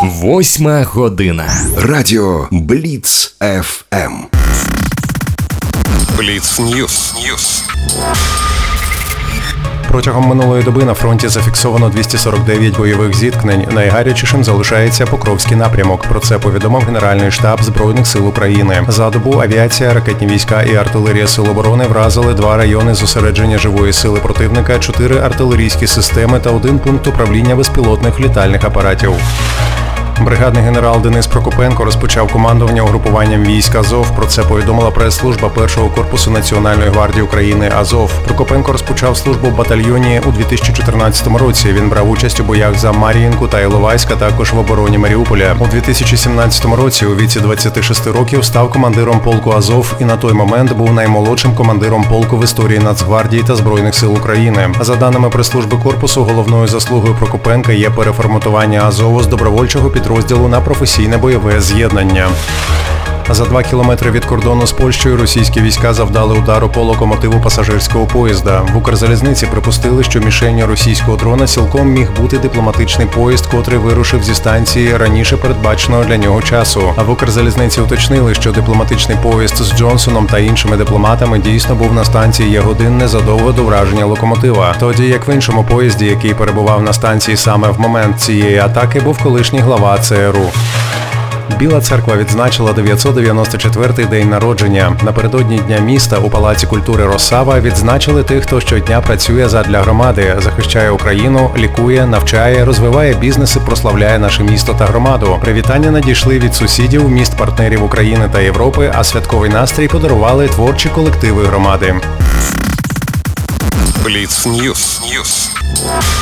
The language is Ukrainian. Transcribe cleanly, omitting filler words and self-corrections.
8 година. Радіо Бліц ФМ. Бліц Ньюс. Протягом минулої доби на фронті зафіксовано 249 бойових зіткнень. Найгарячішим залишається Покровський напрямок. Про це повідомив Генеральний штаб Збройних сил України. За добу авіація, ракетні війська і артилерія Сил оборони вразили 2 райони зосередження живої сили противника, 4 артилерійські системи та 1 пункт управління безпілотних літальних апаратів. Бригадний генерал Денис Прокопенко розпочав командування угрупуванням військ Азов. Про це повідомила прес-служба першого корпусу Національної гвардії України Азов. Прокопенко розпочав службу в батальйоні у 2014 році. Він брав участь у боях за Мар'їнку та Іловайськ, а також в обороні Маріуполя. У 2017 році у віці 26 років став командиром полку Азов і на той момент був наймолодшим командиром полку в історії Нацгвардії та Збройних сил України. За даними прес-служби корпусу, головною заслугою Прокопенка є переформатування Азову з добровольчого підрозділу на професійне бойове з'єднання. За 2 кілометри від кордону з Польщею російські війська завдали удару по локомотиву пасажирського поїзда. В Укрзалізниці припустили, що мішенню російського дрона цілком міг бути дипломатичний поїзд, котрий вирушив зі станції раніше передбаченого для нього часу. А в Укрзалізниці уточнили, що дипломатичний поїзд з Джонсоном та іншими дипломатами дійсно був на станції Ягодин незадовго до враження локомотива. Тоді, як в іншому поїзді, який перебував на станції саме в момент цієї атаки, був колишній глава ЦРУ. Біла Церква відзначила 994-й день народження. Напередодні Дня міста у Палаці культури «Росава» відзначили тих, хто щодня працює задля громади, захищає Україну, лікує, навчає, розвиває бізнес і прославляє наше місто та громаду. Привітання надійшли від сусідів, міст-партнерів України та Європи, а святковий настрій подарували творчі колективи громади. Бліц Ньюс.